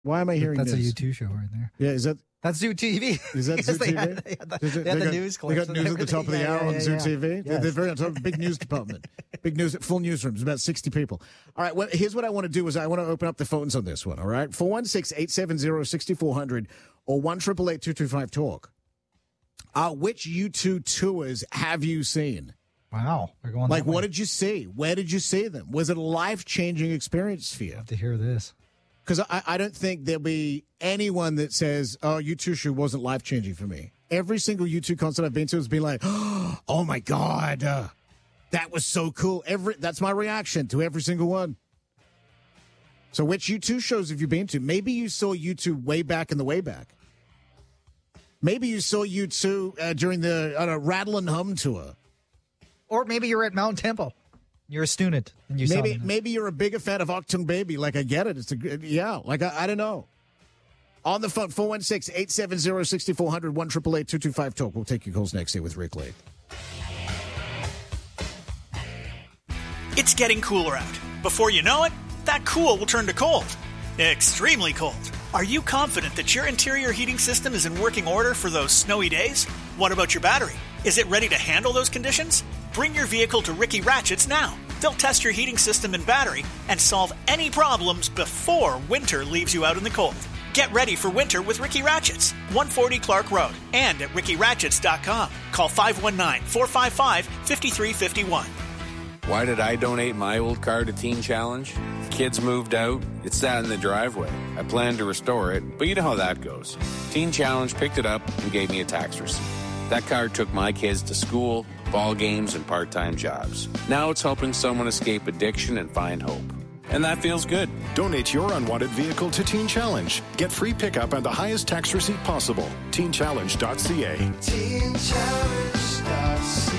Why am I hearing That's this? a U2 show right there. Yeah, is that... That's Zoo TV. Is that Zoo TV? They had the news clips. They got news at the top of the hour on Zoo TV. Yes. They're very on top. Big news department. Big news, full newsrooms, about 60 people. All right, well, here's what I want to do is I want to open up the phones on this one, all right? 416-870-6400 or 1-888-225-TALK. Which U2 tours have you seen? Wow. We're going Like, that way. what did you see? Where did you see them? Was it a life-changing experience for you? I have to hear this. Because I don't think there'll be anyone that says, oh, U2 show wasn't life-changing for me. Every single U2 concert I've been to has been like, oh, my God, that was so cool. That's my reaction to every single one. So which U2 shows have you been to? Maybe you saw U2 way back in the way back. Maybe you saw U2 during the Rattle and Hum tour. Or maybe you're at Mountain Temple. You're a student. And you saw them. Maybe you're a bigger fan of Achtung Baby. Like, I get it. It's I don't know. On the phone, 416-870-6400, 1-888-225-TALK. We'll take your calls next here with Rick Lee. It's getting cooler out. Before you know it, that cool will turn to cold. Extremely cold. Are you confident that your interior heating system is in working order for those snowy days? What about your battery? Is it ready to handle those conditions? Bring your vehicle to Ricky Ratchets now. They'll test your heating system and battery and solve any problems before winter leaves you out in the cold. Get ready for winter with Ricky Ratchets, 140 Clark Road, and at rickyratchets.com. Call 519-455-5351. Why did I donate my old car to Teen Challenge? Kids moved out. It sat in the driveway. I planned to restore it, but you know how that goes. Teen Challenge picked it up and gave me a tax receipt. That car took my kids to school, ball games, and part-time jobs. Now it's helping someone escape addiction and find hope. And that feels good. Donate your unwanted vehicle to Teen Challenge. Get free pickup and the highest tax receipt possible. TeenChallenge.ca. TeenChallenge.ca.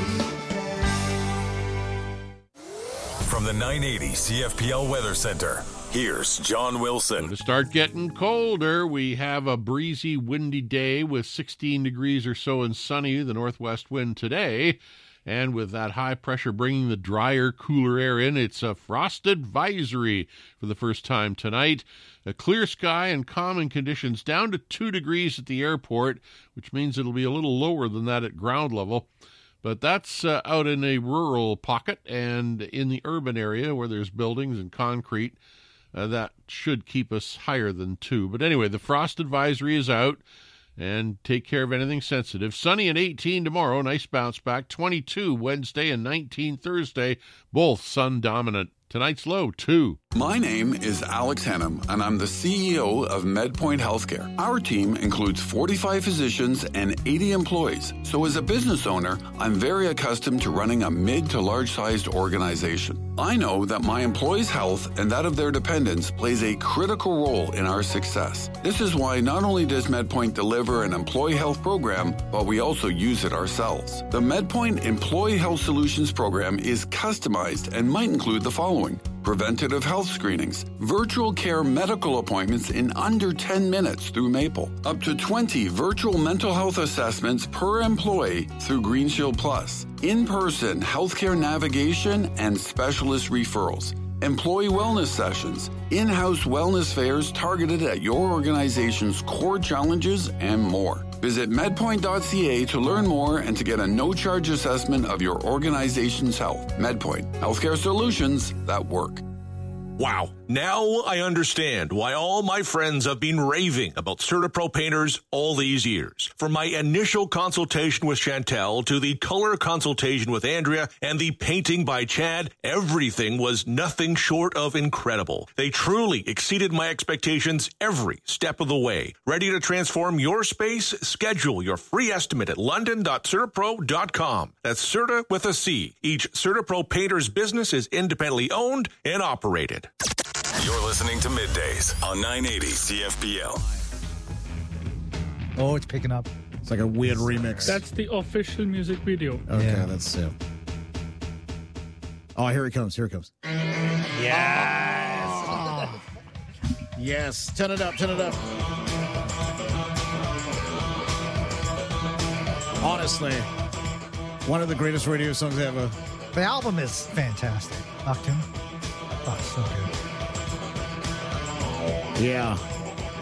From the 980 CFPL Weather Center, here's John Wilson. To start getting colder, we have a breezy, windy day with 16 degrees or so and sunny, the northwest wind today. And with that high pressure bringing the drier, cooler air in, it's a frost advisory for the first time tonight. A clear sky and calming conditions down to 2 degrees at the airport, which means it'll be a little lower than that at ground level. But that's out in a rural pocket, and in the urban area where there's buildings and concrete, that should keep us higher than 2. But anyway, the frost advisory is out, and take care of anything sensitive. Sunny and 18 tomorrow, nice bounce back. 22 Wednesday and 19 Thursday, both sun dominant. Tonight's low, 2. My name is Alex Hennum, and I'm the CEO of MedPoint Healthcare. Our team includes 45 physicians and 80 employees. So as a business owner, I'm very accustomed to running a mid to large-sized organization. I know that my employees' health and that of their dependents plays a critical role in our success. This is why not only does MedPoint deliver an employee health program, but we also use it ourselves. The MedPoint Employee Health Solutions program is customized and might include the following: preventative health screenings, virtual care medical appointments in under 10 minutes through Maple, up to 20 virtual mental health assessments per employee through Green Shield Plus, in-person healthcare navigation and specialist referrals, employee wellness sessions, in-house wellness fairs targeted at your organization's core challenges, and more. Visit medpoint.ca to learn more and to get a no-charge assessment of your organization's health. MedPoint, healthcare solutions that work. Wow. Now I understand why all my friends have been raving about CertaPro painters all these years. From my initial consultation with Chantel to the color consultation with Andrea and the painting by Chad, everything was nothing short of incredible. They truly exceeded my expectations every step of the way. Ready to transform your space? Schedule your free estimate at london.certapro.com. That's Certa with a C. Each CertaPro painter's business is independently owned and operated. You're listening to Middays on 980 CFPL. Oh, it's picking up. It's like a weird remix. That's the official music video. Okay, Yeah. that's it. Oh, here he comes. Here he comes. Yes. Yes. Turn it up. Turn it up. Honestly, one of the greatest radio songs ever. The album is fantastic. Nocturne. Oh, so good. Yeah.